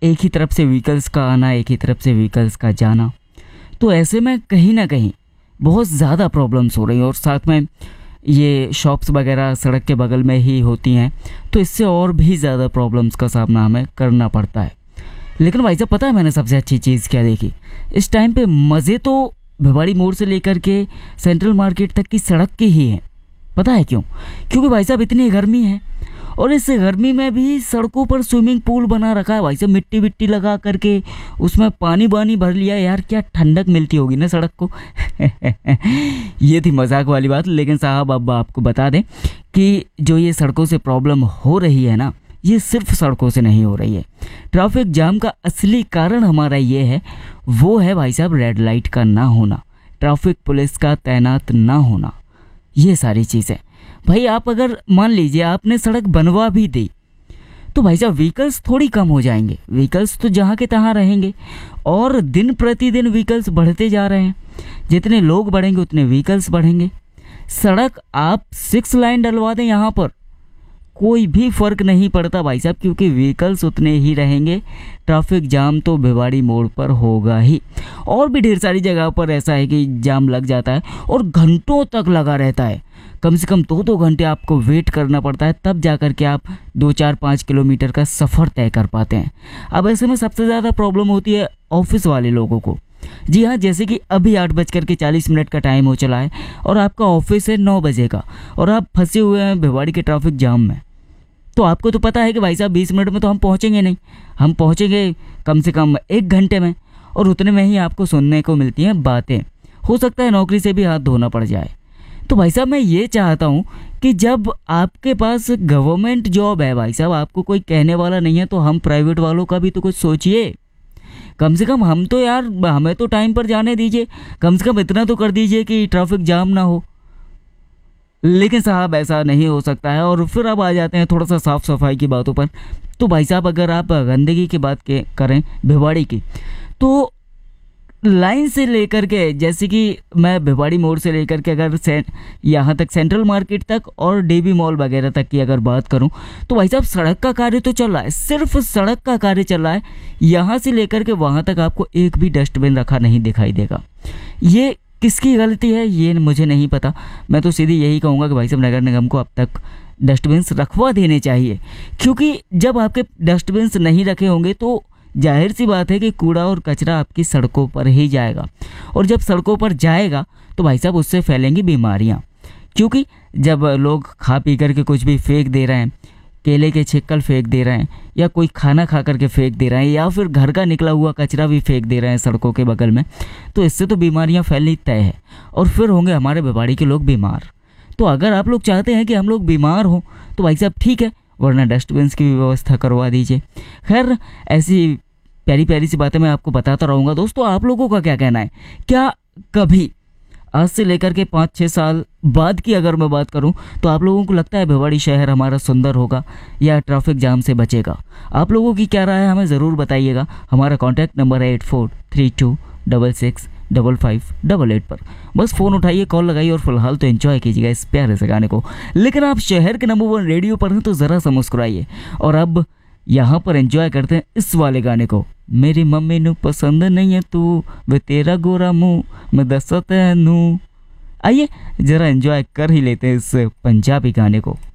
एक ही तरफ से व्हीकल्स का आना, एक ही तरफ से व्हीकल्स का जाना। तो ऐसे में कहीं ना कहीं बहुत ज़्यादा प्रॉब्लम्स हो रही हैं, और साथ में ये शॉप्स वगैरह सड़क के बगल में ही होती हैं, तो इससे और भी ज़्यादा प्रॉब्लम्स का सामना हमें करना पड़ता है। लेकिन भाई साहब पता है मैंने सबसे अच्छी चीज़ क्या देखी इस टाइम पे? मज़े तो भिवाड़ी मोड़ से लेकर के सेंट्रल मार्केट तक की सड़क के ही हैं। पता है क्यों? क्योंकि भाई साहब इतनी गर्मी है, और इस गर्मी में भी सड़कों पर स्विमिंग पूल बना रखा है भाई साहब, मिट्टी विट्टी लगा करके उसमें पानी वानी भर लिया। यार क्या ठंडक मिलती होगी ना सड़क को। ये थी मजाक वाली बात। लेकिन साहब अब आपको बता दें कि जो ये सड़कों से प्रॉब्लम हो रही है ना, ये सिर्फ सड़कों से नहीं हो रही है। ट्रैफिक जाम का असली कारण हमारा ये है, वो है भाई साहब रेड लाइट का ना होना, ट्रैफिक पुलिस का तैनात ना होना, ये सारी चीज़ें। भाई आप अगर मान लीजिए आपने सड़क बनवा भी दी, तो भाई साहब व्हीकल्स थोड़ी कम हो जाएंगे, व्हीकल्स तो जहाँ के तहाँ रहेंगे, और दिन प्रतिदिन व्हीकल्स बढ़ते जा रहे हैं। जितने लोग बढ़ेंगे उतने व्हीकल्स बढ़ेंगे। सड़क आप 6 लाइन डलवा दें यहाँ पर, कोई भी फ़र्क नहीं पड़ता भाई साहब, क्योंकि व्हीकल्स उतने ही रहेंगे। ट्रैफिक जाम तो भिवाड़ी मोड़ पर होगा ही। और भी ढेर सारी जगह पर ऐसा है कि जाम लग जाता है और घंटों तक लगा रहता है। कम से कम 2-2 घंटे आपको वेट करना पड़ता है, तब जा कर के आप 2-4-5 किलोमीटर का सफ़र तय कर पाते हैं। अब ऐसे में सबसे ज़्यादा प्रॉब्लम होती है ऑफिस वाले लोगों को। जी हाँ, जैसे कि अभी 8:40 का टाइम हो चला है और आपका ऑफिस है 9 बजे का, और आप फंसे हुए हैं भिवाड़ी के ट्रैफिक जाम में। तो आपको तो पता है कि भाई साहब 20 मिनट में तो हम पहुंचेंगे नहीं, हम पहुंचेंगे कम से कम 1 घंटे में, और उतने में ही आपको सुनने को मिलती हैं बातें। हो सकता है नौकरी से भी हाथ धोना पड़ जाए। तो भाई साहब मैं ये चाहता हूँ कि जब आपके पास गवर्नमेंट जॉब है भाई साहब, आपको कोई कहने वाला नहीं है, तो हम प्राइवेट वालों का भी तो कुछ सोचिए। कम से कम हम तो यार, हमें तो टाइम पर जाने दीजिए, कम से कम इतना तो कर दीजिए कि ट्रैफिक जाम ना हो। लेकिन साहब ऐसा नहीं हो सकता है। और फिर अब आ जाते हैं थोड़ा सा साफ़ सफाई की बातों पर। तो भाई साहब अगर आप गंदगी की बात करें भिवाड़ी की, तो लाइन से लेकर के, जैसे कि मैं भिवाड़ी मोड़ से लेकर के अगर यहाँ तक सेंट्रल मार्केट तक और डीबी मॉल वगैरह तक की अगर बात करूँ, तो भाई साहब सड़क का कार्य तो चल रहा है, सिर्फ सड़क का कार्य चल रहा है। यहाँ से लेकर के वहाँ तक आपको एक भी डस्टबिन रखा नहीं दिखाई देगा। ये किसकी गलती है ये मुझे नहीं पता। मैं तो सीधी यही कहूँगा कि भाई साहब नगर निगम को अब तक डस्टबिन्स रखवा देने चाहिए, क्योंकि जब आपके डस्टबिन्स नहीं रखे होंगे तो जाहिर सी बात है कि कूड़ा और कचरा आपकी सड़कों पर ही जाएगा, और जब सड़कों पर जाएगा तो भाई साहब उससे फैलेंगी बीमारियाँ। क्योंकि जब लोग खा पी करके कुछ भी फेंक दे रहे हैं, केले के छिक्कल फेंक दे रहे हैं, या कोई खाना खा करके फेंक दे रहे हैं, या फिर घर का निकला हुआ कचरा भी फेंक दे रहे हैं सड़कों के बगल में, तो इससे तो बीमारियां फैलनी तय है, और फिर होंगे हमारे भिवाड़ी के लोग बीमार। तो अगर आप लोग चाहते हैं कि हम लोग बीमार हों तो भाई साहब ठीक है, वरना डस्टबिन की भी व्यवस्था करवा दीजिए। खैर ऐसी प्यारी प्यारी सी बातें मैं आपको बताता रहूँगा। दोस्तों आप लोगों का क्या कहना है? क्या कभी आज से लेकर के 5-6 साल बाद की अगर मैं बात करूं, तो आप लोगों को लगता है भिवाड़ी शहर हमारा सुंदर होगा या ट्रैफिक जाम से बचेगा? आप लोगों की क्या राय है हमें ज़रूर बताइएगा। हमारा कॉन्टैक्ट नंबर है 8432665588 पर। बस फ़ोन उठाइए, कॉल लगाइए, और फिलहाल तो एंजॉय कीजिएगा इस प्यारे से गाने को। लेकिन आप शहर के नंबर 1 रेडियो पर हैं तो ज़रा सा मुस्कुराइए। और अब यहाँ पर एंजॉय करते हैं इस वाले गाने को। मेरी मम्मी नू पसंद नहीं है तू, वे तेरा गोरा मुँह मैं दसत है नू। आइए ज़रा एंजॉय कर ही लेते हैं इस पंजाबी गाने को।